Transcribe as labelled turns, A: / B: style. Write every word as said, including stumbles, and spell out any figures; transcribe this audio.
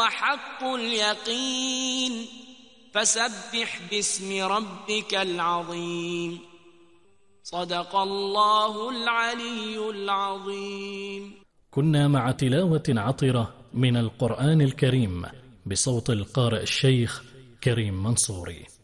A: حق اليقين فسبح باسم ربك العظيم. صدق الله العلي العظيم.
B: كنا مع تلاوة عطرة من القرآن الكريم بصوت القارئ الشيخ كريم منصوري.